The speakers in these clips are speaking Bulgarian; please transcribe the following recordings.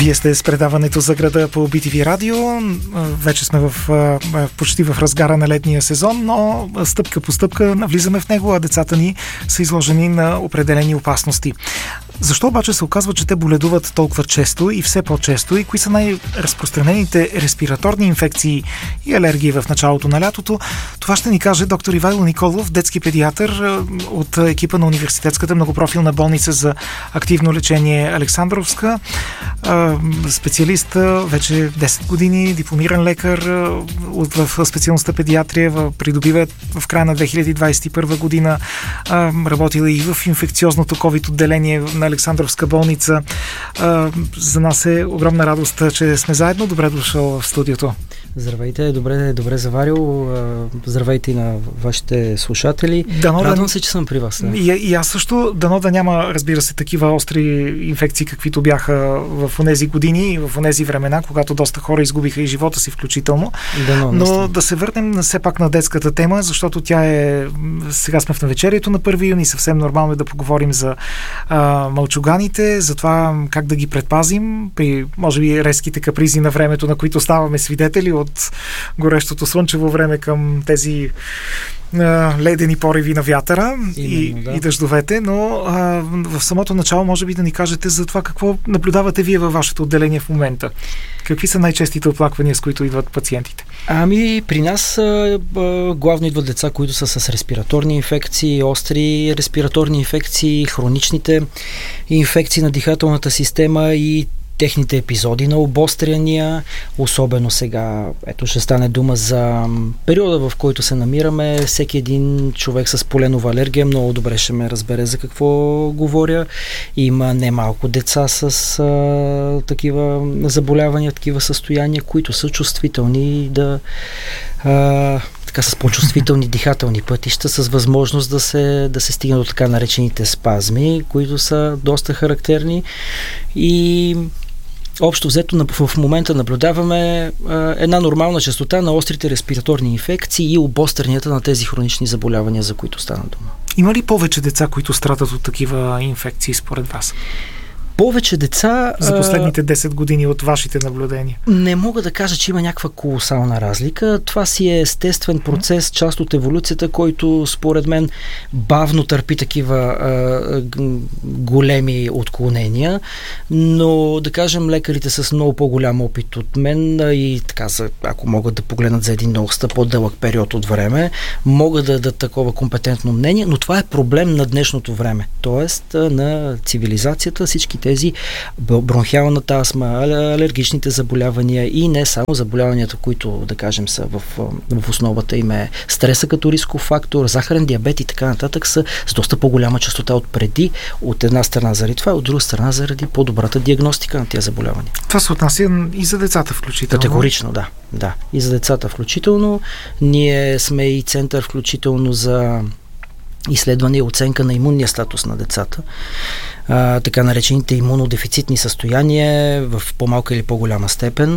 Вие сте с предаването за града по BTV Радио. Вече сме почти в разгара на летния сезон, но стъпка по стъпка навлизаме в него, а децата ни са изложени на определени опасности. Защо обаче се оказва, че те боледуват толкова често и все по-често и кои са най-разпространените респираторни инфекции и алергии в началото на лятото? Това ще ни каже доктор Ивайло Николов, детски педиатър от екипа на Университетската многопрофилна болница за активно лечение Александровска. Специалист вече 10 години, дипломиран лекар в специалността педиатрия, придобива в края на 2021 година, работила и в инфекциозното COVID отделение на Александровска болница. За нас е огромна радост, че сме заедно. Добре дошъл в студиото. Здравейте, добре заварил. Здравейте и на вашите слушатели. Радвам се, че съм при вас. Да. И аз също, дано да няма, разбира се, такива остри инфекции, каквито бяха в онези години и в онези времена, когато доста хора изгубиха и живота си включително. Но да се върнем все пак на детската тема, защото тя е... Сега сме в навечерието на 1 юни, съвсем нормално е да поговорим за мълчуганите, за това как да ги предпазим при, може би, резките капризи на времето, на които ставаме свидетели от горещото слънчево време към тези ледени пориви на вятъра и дъждовете, но в самото начало може би да ни кажете за това какво наблюдавате вие във вашето отделение в момента. Какви са най-честите оплаквания, с които идват пациентите? При нас главно идват деца, които са с респираторни инфекции, остри респираторни инфекции, хроничните инфекции на дихателната система и техните епизоди на обостряния, особено сега, ще стане дума за периода, в който се намираме. Всеки един човек с поленова алергия много добре ще ме разбере за какво говоря. Има немалко деца с такива заболявания, такива състояния, които са чувствителни с по-чувствителни дихателни пътища, с възможност да се стигне до така наречените спазми, които са доста характерни. И общо взето в момента наблюдаваме една нормална честота на острите респираторни инфекции и обострянията на тези хронични заболявания, за които стана дума. Има ли повече деца, които страдат от такива инфекции според вас? Повече деца... За последните 10 години от вашите наблюдения. Не мога да кажа, че има някаква колосална разлика. Това си е естествен процес, част от еволюцията, който според мен бавно търпи такива големи отклонения, но да кажем лекарите с много по-голям опит от мен и така, ако могат да погледнат за един доста по-дълъг период от време, могат да дадат такова компетентно мнение, но това е проблем на днешното време. Тоест на цивилизацията, всички тези бронхиалната астма, алергичните заболявания и не само заболяванията, които, да кажем, са в основата им е стреса като рисков фактор, захарен диабет и така нататък, са с доста по-голяма честота от преди, от една страна заради това, от друга страна заради по-добрата диагностика на тези заболявания. Това се отнася и за децата включително? Категорично, да. И за децата включително. Ние сме и център включително за изследване и оценка на имунния статус на децата. Така наречените имунодефицитни състояния в по-малка или по-голяма степен,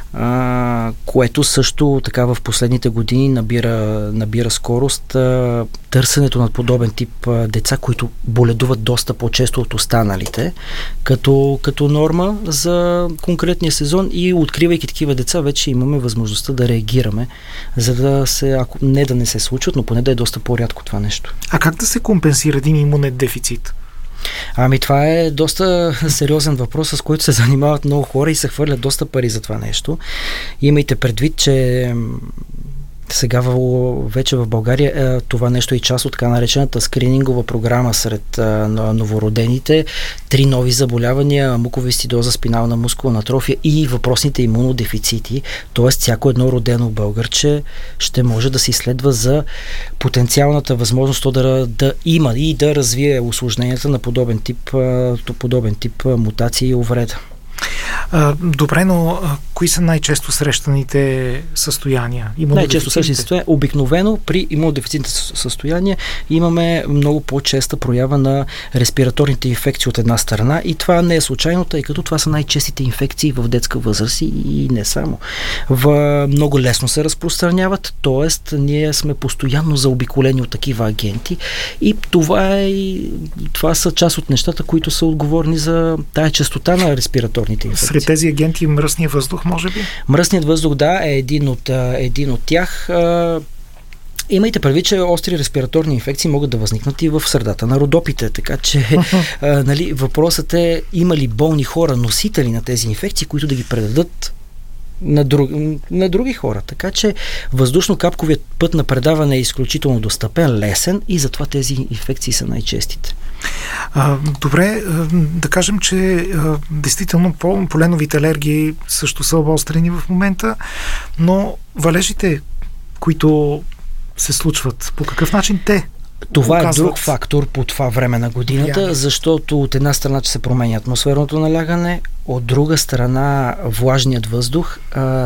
което също така в последните години набира скорост. Търсенето на подобен тип деца, които боледуват доста по-често от останалите, като норма за конкретния сезон, и откривайки такива деца, вече имаме възможността да реагираме, за да ако не да не се случват, но поне да е доста по-рядко това нещо. А как да се компенсира един имунен дефицит? Това е доста сериозен въпрос, с който се занимават много хора и се хвърлят доста пари за това нещо. Имайте предвид, че сега вече в България това нещо е част от така наречената скринингова програма сред новородените. 3 нови заболявания: муковисцидоза, спинална мускулна атрофия и въпросните имунодефицити. Тоест, всяко едно родено българче ще може да се изследва за потенциалната възможност да има и да развие усложненията на подобен тип мутации и увреда. Добре, но кои са най-често срещаните състояния? Най-често срещаните състояния. Обикновено при имунодефицитните състояния имаме много по-честа проява на респираторните инфекции от една страна и това не е случайно, тъй като това са най-честите инфекции в детска възраст и не само. Много лесно се разпространяват, т.е. ние сме постоянно заобиколени от такива агенти и това са част от нещата, които са отговорни за тая честота на респираторните инфекции. Сред тези агенти мръсния въздух, може би? Мръсният въздух, да, е един от тях. Имайте предвид, че остри респираторни инфекции могат да възникнат и в средата на родопите, така че въпросът е има ли болни хора, носители на тези инфекции, които да ги предадат на други хора. Така че въздушно-капковият път на предаване е изключително достъпен, лесен и затова тези инфекции са най-честите. Добре, да кажем, че действително поленовите алергии също са обострени в момента, но валежите, които се случват, по какъв начин те това е друг фактор по това време на годината, защото от една страна, че се променя атмосферното налягане, от друга страна влажният въздух.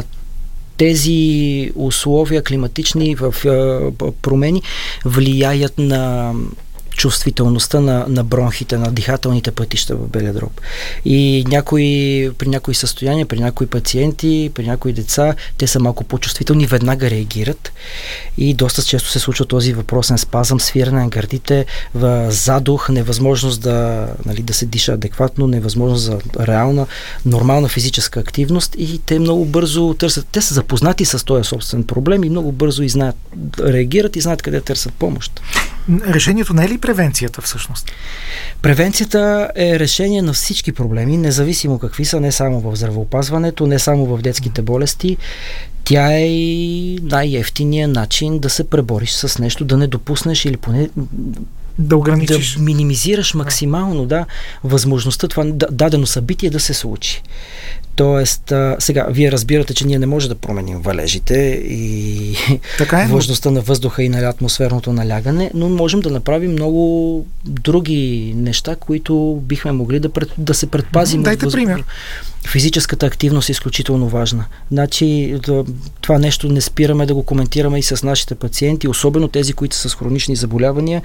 Тези условия климатични промени влияят на чувствителността на бронхите, на дихателните пътища в белия дроб. И при някои състояния, при някои пациенти, при някои деца, те са малко по-чувствителни, веднага реагират и доста често се случва този въпросен спазъм, свиране на гърдите, задух, невъзможност да се диша адекватно, невъзможност за реална, нормална физическа активност и те много бързо търсят. Те са запознати с този собствен проблем и много бързо реагират и знаят къде търсят помощ. Решението не е ли превенцията всъщност? Превенцията е решение на всички проблеми, независимо какви са, не само в здравеопазването, не само в детските болести. Тя е и най-евтиният начин да се пребориш с нещо, да не допуснеш или поне да ограничиш. Да минимизираш максимално възможността това дадено събитие да се случи. Тоест, сега, вие разбирате, че ние не можем да променим валежите и влажността на въздуха и на атмосферното налягане, но можем да направим много други неща, които бихме могли да се предпазим. Дайте пример. Физическата активност е изключително важна. Значи, това нещо не спираме да го коментираме и с нашите пациенти, особено тези, които са с хронични заболявания.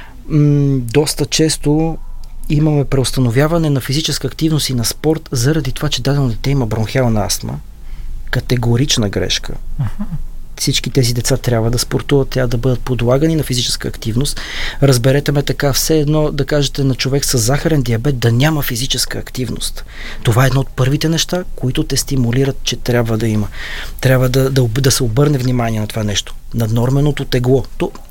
Доста често имаме преустановяване на физическа активност и на спорт заради това, че дадено дете има бронхиална астма. Категорична грешка. Всички тези деца трябва да спортуват, трябва да бъдат подлагани на физическа активност. Разберете ме така, все едно да кажете на човек с захарен диабет да няма физическа активност. Това е едно от първите неща, които те стимулират, че трябва да има. Трябва да се обърне внимание на това нещо. Наднорменото тегло.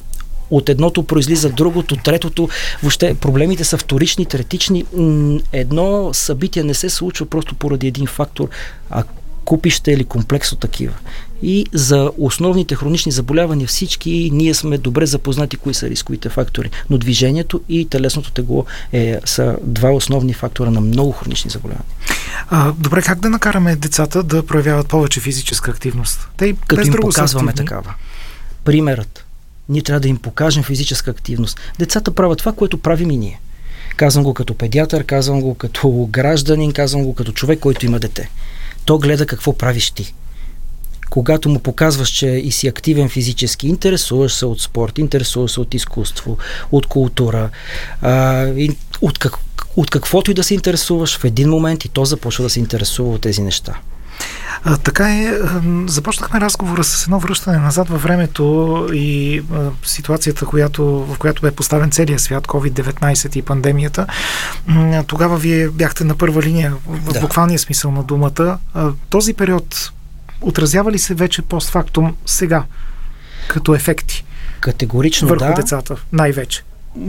От едното произлиза другото, третото. Въобще проблемите са вторични, третични. Едно събитие не се случва просто поради един фактор, а купище или комплекс от такива. И за основните хронични заболявания всички ние сме добре запознати кои са рисковите фактори. Но движението и телесното тегло са два основни фактора на много хронични заболявания. Добре, как да накараме децата да проявяват повече физическа активност? Като им показваме такава. Примерът. Ние трябва да им покажем физическа активност. Децата правят това, което правим и ние. Казвам го като педиатър, казвам го като гражданин, казвам го като човек, който има дете. То гледа какво правиш ти. Когато му показваш, че и си активен физически, интересуваш се от спорт, интересуваш се от изкуство, от култура, от каквото и да се интересуваш, в един момент и то започва да се интересува от тези неща. Така е, започнахме разговора с едно връщане назад във времето и ситуацията, в която бе поставен целият свят, COVID-19 и пандемията. Тогава вие бяхте на първа линия, в буквалния смисъл на думата. Този период отразява ли се вече постфактум сега, като ефекти? Категорично върху децата, най-вече?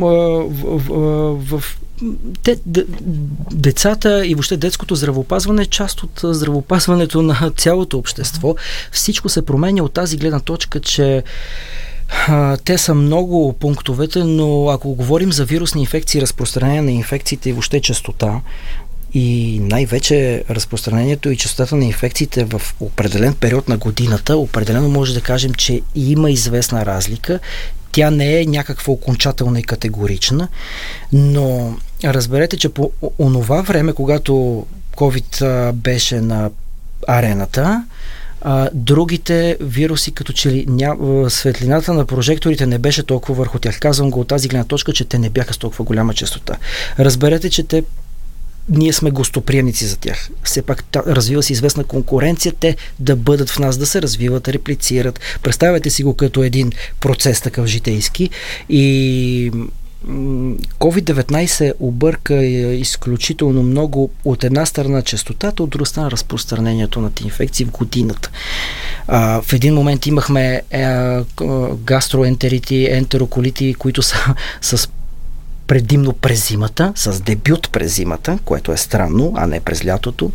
Децата и въобще детското здравеопазване е част от здравеопазването на цялото общество. Всичко се променя от тази гледна точка, че те са много пунктовете, но ако говорим за вирусни инфекции, разпространение на инфекциите и въобще честота, и най-вече разпространението и честотата на инфекциите в определен период на годината, определено може да кажем, че има известна разлика. Тя не е някаква окончателна и категорична, но разберете, че по онова време, когато COVID беше на арената. Другите вируси, като че ли светлината на прожекторите не беше толкова върху тях. Казвам го от тази гледна точка, че те не бяха с толкова голяма честота. Разберете, че ние сме гостоприемници за тях. Все пак развива се известна конкуренция, те да бъдат в нас, да се развиват, реплицират. Представете си го като един процес такъв житейски и COVID-19 обърка изключително много от една страна честотата, от друга страна разпространението на тези инфекции в годината. В един момент имахме гастроентерити, ентероколити, които са с предимно през зимата, с дебют през зимата, което е странно, а не през лятото.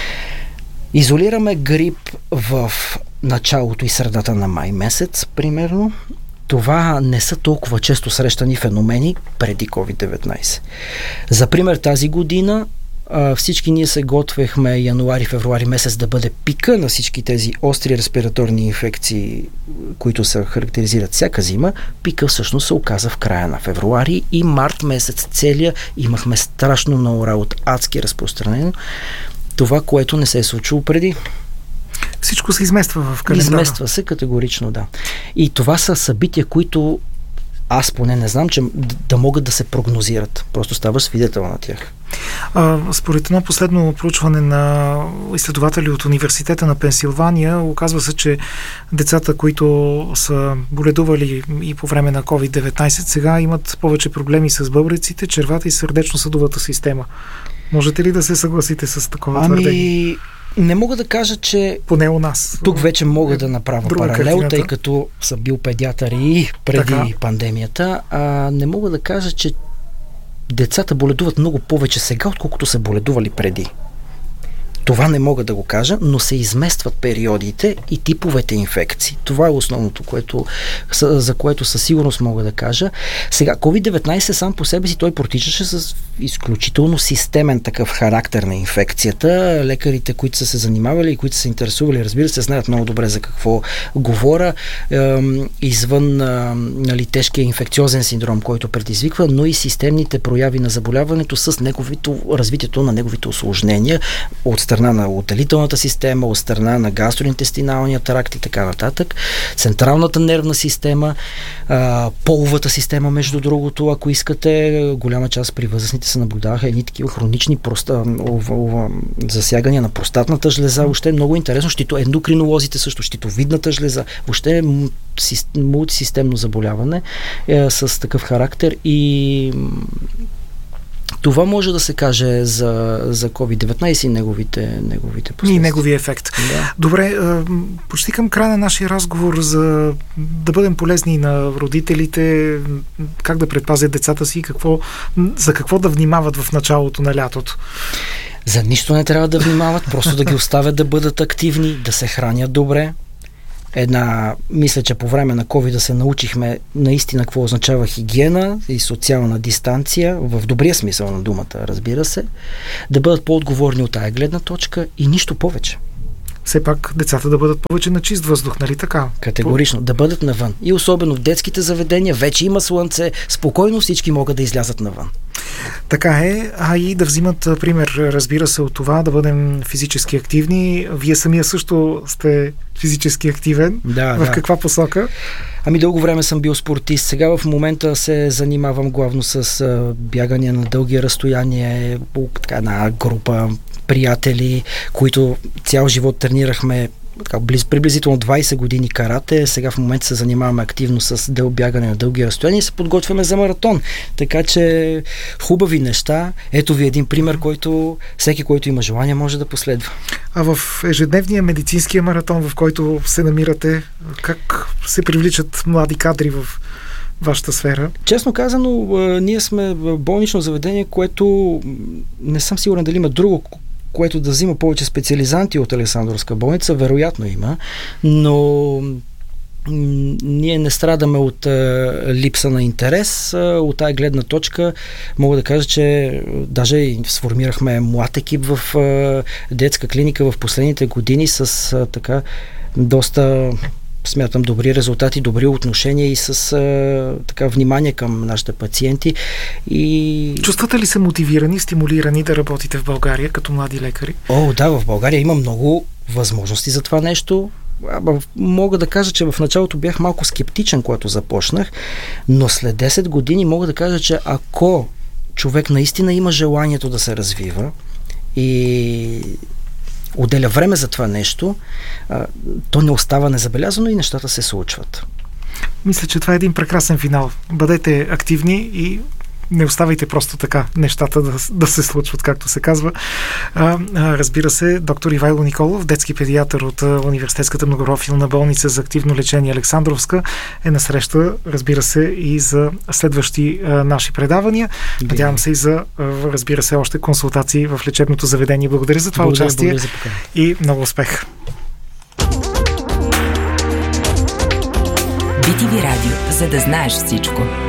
Изолираме грип в началото и средата на май месец, примерно. Това не са толкова често срещани феномени преди COVID-19. За пример, тази година всички ние се готвехме януари-февруари месец да бъде пика на всички тези остри респираторни инфекции, които се характеризират всяка зима. Пика всъщност се оказа в края на февруари и март месец целия имахме страшно много работа, адски разпространено. Това, което не се е случило преди. Всичко се измества в календара. Измества се категорично, да. И това са събития, които аз поне не знам, че да могат да се прогнозират. Просто ставаш свидетел на тях. Според едно последно проучване на изследователи от Университета на Пенсилвания, оказва се, че децата, които са боледували и по време на COVID-19, сега имат повече проблеми с бъбреците, червата и сърдечно-съдовата система. Можете ли да се съгласите с такова твърдение? Не мога да кажа, че поне у нас. Тук вече мога да направя паралел, тъй като съм бил педиатър и преди пандемията. Не мога да кажа, че децата боледуват много повече сега, отколкото са боледували преди. Това не мога да го кажа, но се изместват периодите и типовете инфекции. Това е основното, за което със сигурност мога да кажа. Сега, COVID-19 сам по себе си той протичаше с изключително системен такъв характер на инфекцията. Лекарите, които са се занимавали и които са се интересували, разбира се, знаят много добре за какво говоря. Извън тежкия инфекциозен синдром, който предизвиква, но и системните прояви на заболяването с развитието на неговите усложнения от страна на отделителната система, от страна на гастроинтестиналния тракт и така нататък. Централната нервна система, половата система, между другото, ако искате, голяма част при възрастните се наблюдаваха едни такива хронични засягания на простатната жлеза. Въобще е много интересно. Ендокринолозите също, щитовидната жлеза. Въобще е мултисистемно заболяване с такъв характер и това може да се каже за COVID-19 и неговите последствия. И неговия ефект. Да. Добре, почти към края на нашия разговор за да бъдем полезни на родителите, как да предпазят децата си, за какво да внимават в началото на лятото. За нищо не трябва да внимават, просто да ги оставят да бъдат активни, да се хранят добре. Мисля, че по време на COVID се научихме наистина какво означава хигиена и социална дистанция, в добрия смисъл на думата, разбира се, да бъдат по-отговорни от тая гледна точка и нищо повече. Все пак децата да бъдат повече на чист въздух, нали така? Категорично, да бъдат навън. И особено в детските заведения, вече има слънце, спокойно всички могат да излязат навън. Така е, и да взимат пример, разбира се, от това да бъдем физически активни. Вие самия също сте физически активен. В каква посока? Дълго време съм бил спортист. Сега в момента се занимавам главно с бягане на дълги разстояния, една група приятели, които цял живот тренирахме приблизително 20 години карате. Сега в момента се занимаваме активно с бягане на дълги разстояния и се подготвяме за маратон. Така че хубави неща. Ето ви един пример, който всеки, който има желание, може да последва. А в ежедневния медицинския маратон, в който се намирате, как се привличат млади кадри в вашата сфера? Честно казано, ние сме болнично заведение, което не съм сигурен дали има друго, което да взима повече специализанти от Александровска болница. Вероятно има, но ние не страдаме от липса на интерес. От тая гледна точка мога да кажа, че даже сформирахме млад екип в детска клиника в последните години с доста, смятам, добри резултати, добри отношения и с внимание към нашите пациенти. Чувствате ли се мотивирани, стимулирани да работите в България като млади лекари? Да, в България има много възможности за това нещо. Мога да кажа, че в началото бях малко скептичен, когато започнах, но след 10 години мога да кажа, че ако човек наистина има желанието да се развива и отделя време за това нещо, то не остава незабелязано и нещата се случват. Мисля, че това е един прекрасен финал. Бъдете активни и не оставайте просто така нещата да се случват, както се казва. Разбира се, доктор Ивайло Николов, детски педиатър от Университетската многопрофилна болница за активно лечение Александровска, е насреща, разбира се, и за следващи наши предавания. Надявам се и за, разбира се, още консултации в лечебното заведение. Благодаря за това участие и много успех! BTV Радио, за да знаеш всичко.